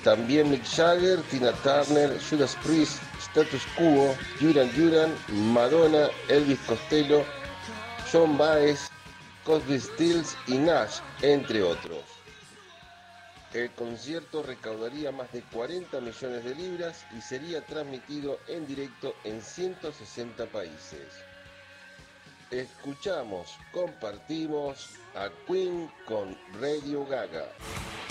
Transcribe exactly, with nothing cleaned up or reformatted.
también Mick Jagger, Tina Turner, Judas Priest, Status Quo, Duran Duran, Madonna, Elvis Costello, John Baez, Crosby, Stills y Nash, entre otros. El concierto recaudaría más de cuarenta millones de libras y sería transmitido en directo en ciento sesenta países. Escuchamos, compartimos a Queen con Radio Gaga.